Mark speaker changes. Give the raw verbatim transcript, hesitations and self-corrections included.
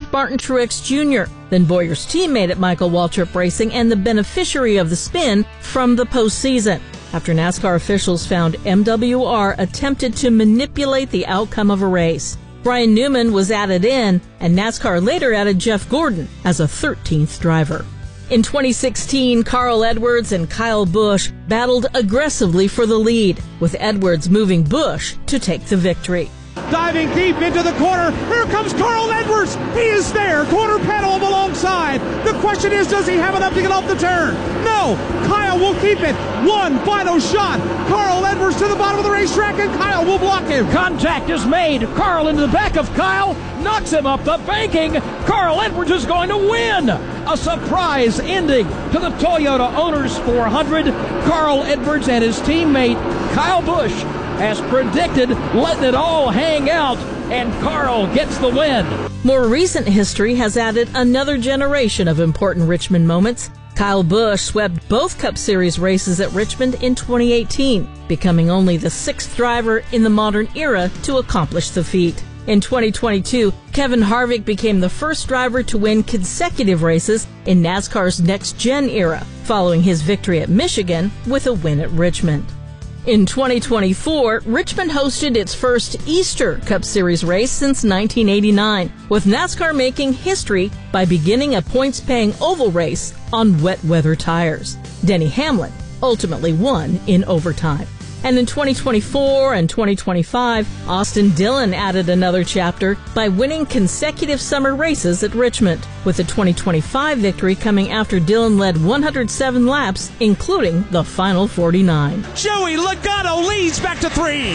Speaker 1: Martin Truex Junior, then Bowyer's teammate at Michael Waltrip Racing and the beneficiary of the spin from the postseason, after NASCAR officials found M W R attempted to manipulate the outcome of a race. Brian Newman was added in, and NASCAR later added Jeff Gordon as a thirteenth driver. In twenty sixteen, Carl Edwards and Kyle Busch battled aggressively for the lead, with Edwards moving Busch to take the victory.
Speaker 2: Diving deep into the corner, here comes Carl Edwards. He is there, quarter pedal alongside. The question is, does he have enough to get off the turn? No, Kyle will keep it. One final shot. Carl Edwards to the bottom of the racetrack, and Kyle will block him.
Speaker 3: Contact is made. Carl into the back of Kyle, knocks him up the banking. Carl Edwards is going to win. A surprise ending to the Toyota Owners four hundred. Carl Edwards and his teammate Kyle Busch, as predicted, letting it all hang out, and Carl gets the win.
Speaker 1: More recent history has added another generation of important Richmond moments. Kyle Busch swept both Cup Series races at Richmond in twenty eighteen, becoming only the sixth driver in the modern era to accomplish the feat. In twenty twenty-two, Kevin Harvick became the first driver to win consecutive races in NASCAR's next-gen era, following his victory at Michigan with a win at Richmond. In twenty twenty-four, Richmond hosted its first Easter Cup Series race since nineteen eighty-nine, with NASCAR making history by beginning a points-paying oval race on wet weather tires. Denny Hamlin ultimately won in overtime. And in twenty twenty-four and twenty twenty-five, Austin Dillon added another chapter by winning consecutive summer races at Richmond, with the twenty twenty-five victory coming after Dillon led one hundred seven laps, including the final forty-nine.
Speaker 2: Joey Logano leads back to three.